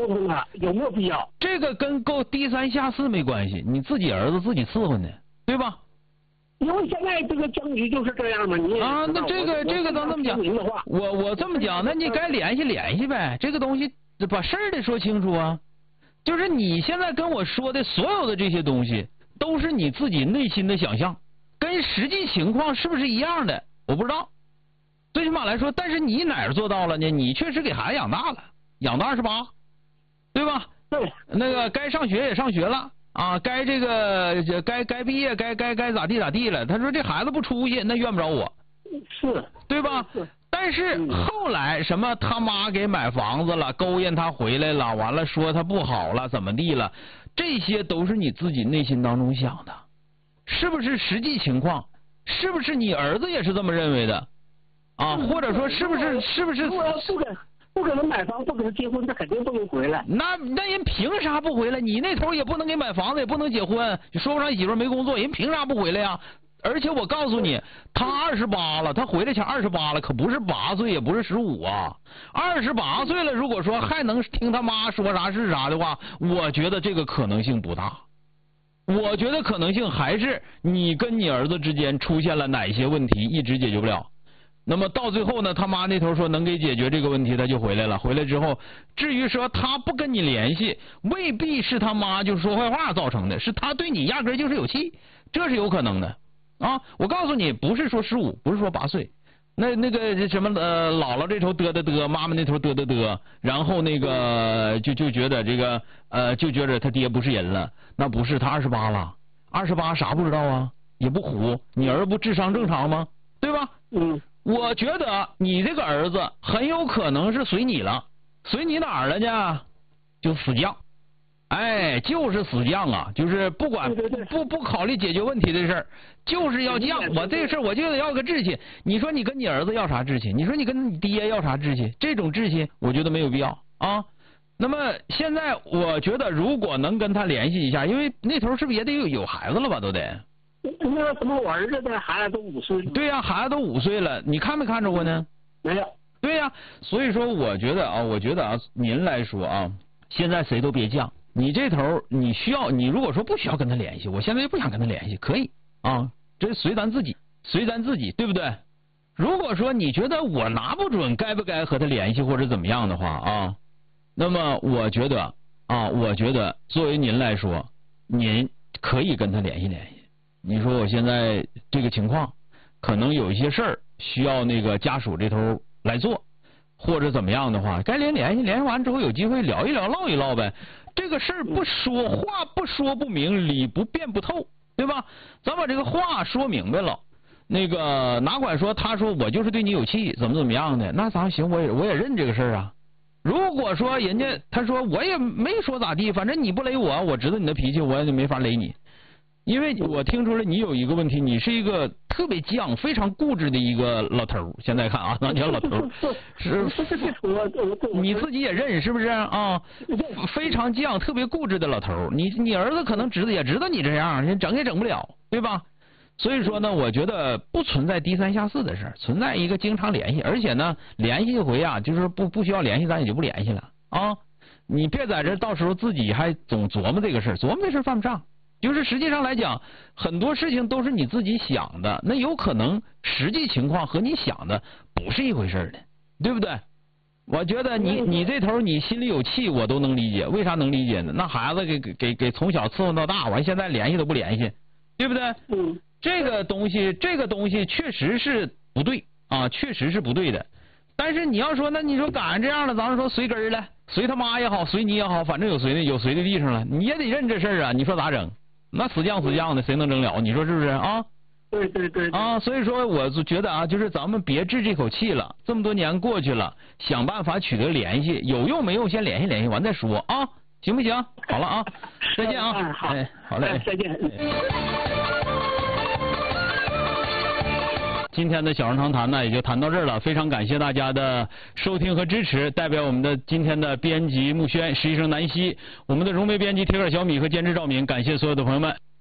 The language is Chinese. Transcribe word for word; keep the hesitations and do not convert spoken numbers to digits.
沟通啊，有没有必要？ 这个跟够低三下四没关系，你自己儿子自己伺候呢，对吧？ 因为现在这个僵局就是这样嘛，你也啊，那这个这个咱这么讲，我我这么讲，那你该联系联系呗，这个东西把事儿得说清楚啊。就是你现在跟我说的所有的这些东西，都是你自己内心的想象，跟实际情况是不是一样的，我不知道。最起码来说，但是你哪儿做到了呢？你确实给孩子养大了，养到二十八，对吧？ 对。 那个该上学也上学了。啊，该这个该该毕业，该该该咋地咋地了。他说这孩子不出息，那怨不着我， 是， 对吧？ 是。 但是后来什么他妈给买房子了，勾引他回来了，完了说他不好了，怎么地了？这些都是你自己内心当中想的，是不是实际情况？是不是你儿子也是这么认为的？啊，或者说是不是是不是？ 不给他买房，不给他结婚，他肯定不能回来。 那那人凭啥不回来？你那头也不能给买房子，也不能结婚，说不上你媳妇没工作，人凭啥不回来呀？而且我告诉你，他二十八了，他回来前二十八了，可不是八岁，也不是十五啊。二十八岁了，如果说还能听他妈说啥是啥的话，我觉得这个可能性不大。我觉得可能性还是你跟你儿子之间出现了哪些问题，一直解决不了。那么到最后呢，他妈那头说能给解决这个问题，他就回来了。回来之后，至于说他不跟你联系，未必是他妈就说坏话造成的，是他对你压根就是有气，这是有可能的啊！我告诉你，不是说十五，不是说八岁，那那个什么呃，姥姥这头嘚嘚嘚，妈妈那头嘚嘚嘚，然后那个就就觉得这个呃，就觉得他爹不是人了，那不是他二十八了，二十八啥不知道啊，也不虎，你儿子不智商正常吗？对吧？ 嗯。 我觉得你这个儿子很有可能是随你了，随你哪儿了呢？就死犟，哎，就是死犟啊，就是不管不不考虑解决问题的事儿，就是要犟。我这个事儿我就得要个志气。你说你跟你儿子要啥志气？你说你跟你爹要啥志气？这种志气我觉得没有必要啊。那么现在我觉得如果能跟他联系一下，因为那头是不是也得有有孩子了吧？都得。 那个什么，我儿子的孩子都五岁了。 对呀、啊，孩子都五岁了，你看没看着过呢？ 没有。 对呀、啊，所以说我觉得啊，我觉得啊，您来说啊，现在谁都别犟。你这头你需要，你如果说不需要跟他联系，我现在就不想跟他联系，可以啊，这随咱自己，随咱自己，对不对？如果说你觉得我拿不准该不该和他联系或者怎么样的话啊，那么我觉得啊，我觉得作为您来说，您可以跟他联系联系。你说我现在这个情况，可能有一些事儿需要那个家属这头来做，或者怎么样的话，该联联系联系完之后有机会聊一聊唠一唠呗。这个事儿不说话不说不明，理不辩不透，对吧？咱把这个话说明白了，那个哪管说他说我就是对你有气，怎么怎么样的，那咱行，我也我也认这个事儿啊。如果说人家他说我也没说咋地，反正你不雷我，我知道你的脾气，我也没法雷你。因为我听出来你有一个问题，你是一个特别犟、非常固执的一个老头儿。现在看啊，那叫老头儿，是你自己也认是不是啊？非常犟、特别固执的老头儿。你你儿子可能知道也知道你这样，你整也整不了，对吧？所以说呢，我觉得不存在低三下四的事儿，存在一个经常联系，而且呢，联系一回啊，就是不不需要联系，咱也就不联系了啊。你别在这到时候自己还总琢磨这个事儿，琢磨这事儿犯不上。就是实际上来讲，很多事情都是你自己想的，那有可能实际情况和你想的不是一回事的，对不对？我觉得你你这头你心里有气，我都能理解。为啥能理解呢？那孩子给给给从小伺候到大，完现在联系都不联系，对不对？ 嗯。 这个东西，这个东西确实是不对啊，确实是不对的。但是你要说，那你说赶上这样了，咱们说随根儿了，随他妈也好，随你也好，反正有随的有随的地上了，你也得认这事儿啊。你说咋整？那死犟死犟的，谁能整了？你说是不是啊？ 对对对。 啊，所以说我就觉得啊，就是咱们别置这口气了。这么多年过去了，想办法取得联系，有用没用先联系联系完再说啊，行不行？好了啊，再见啊。 好， 哎，好嘞， 再见。 今天的小人长谈呢也就谈到这儿了，非常感谢大家的收听和支持。代表我们的今天的编辑木轩、实习生南希，我们的融媒编辑铁杆小米和监制赵敏，感谢所有的朋友们。